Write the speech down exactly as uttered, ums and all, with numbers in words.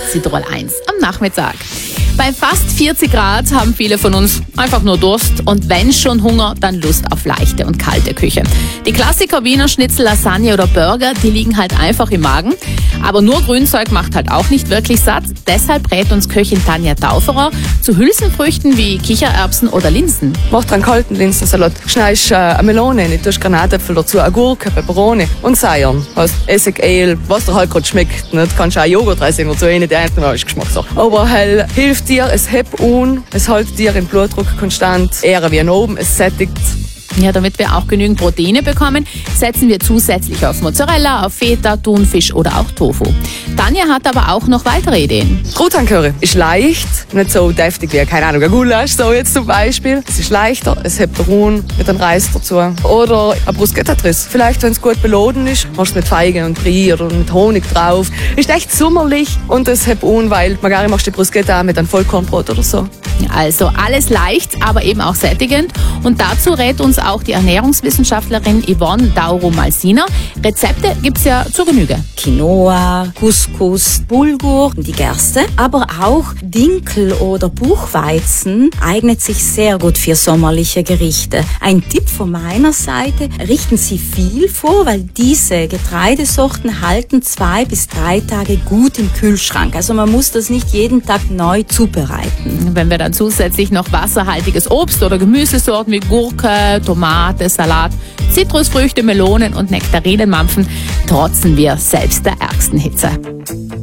Südtirol eins am Nachmittag. Bei fast vierzig Grad haben viele von uns einfach nur Durst und wenn schon Hunger, dann Lust auf leichte und kalte Küche. Die Klassiker Wiener Schnitzel, Lasagne oder Burger, die liegen halt einfach im Magen. Aber nur Grünzeug macht halt auch nicht wirklich satt. Deshalb rät uns Köchin Tanja Tauferer zu Hülsenfrüchten wie Kichererbsen oder Linsen. Mach dir einen kalten Linsensalat. Schneidest äh, eine Melone rein, tust Granatäpfel dazu, eine Gurke, Peperoni und Seiern. Hast Essig, Öl, was dir halt gerade schmeckt. Du kannst auch Joghurt rein dazu rein, die eine ist Geschmackssache. Aber hell hilft dir, es hebt un, es hält dir den Blutdruck konstant, eher wie oben, es sättigt. Ja, damit wir auch genügend Proteine bekommen, setzen wir zusätzlich auf Mozzarella, auf Feta, Thunfisch oder auch Tofu. Tanja hat aber auch noch weitere Ideen. Truthahn-Curry ist leicht, nicht so deftig wie, keine Ahnung, ein Gulasch, so jetzt zum Beispiel. Es ist leichter, es hebt Ruhen mit einem Reis dazu. Oder ein Bruschetta-Triss. Vielleicht, wenn es gut beloden ist, machst du mit Feigen und Brie oder mit Honig drauf. Ist echt sommerlich und es hebt un, weil magari machst du die Bruschetta mit einem Vollkornbrot oder so. Also alles leicht, aber eben auch sättigend. Und dazu rät uns auch die Ernährungswissenschaftlerin Yvonne Dauro-Malsiner. Rezepte gibt's ja zur Genüge. Quinoa, Couscous, Bulgur, die Gerste, aber auch Dinkel oder Buchweizen eignet sich sehr gut für sommerliche Gerichte. Ein Tipp von meiner Seite, richten Sie viel vor, weil diese Getreidesorten halten zwei bis drei Tage gut im Kühlschrank. Also man muss das nicht jeden Tag neu zubereiten. Wenn wir dann zusätzlich noch wasserhaltiges Obst oder Gemüsesorten wie Gurke, Tomate, Salat, Zitrusfrüchte, Melonen und Nektarinen mampfen, trotzen wir selbst der ärgsten Hitze.